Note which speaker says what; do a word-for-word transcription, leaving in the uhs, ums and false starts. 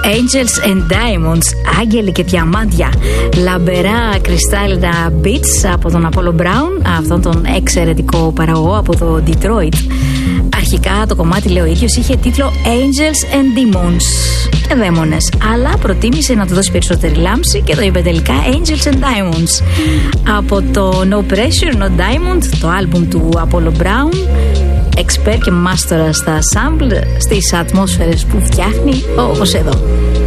Speaker 1: Angels and Diamonds, άγγελοι και διαμάντια. Λαμπερά κρυστάλλινα beats από τον Apollo Brown, αυτόν τον εξαιρετικό παραγωγό από το Detroit. Αρχικά το κομμάτι, λέει ο ίδιος, είχε τίτλο Angels and Demons, δαίμονες, αλλά προτίμησε να του δώσει περισσότερη λάμψη και το είπε τελικά Angels and Diamonds. Από το No Pressure, No Diamond, το άλμπουμ του Apollo Brown, expert και μάστορα στα sample, στις ατμόσφαιρες που φτιάχνει, όπως εδώ.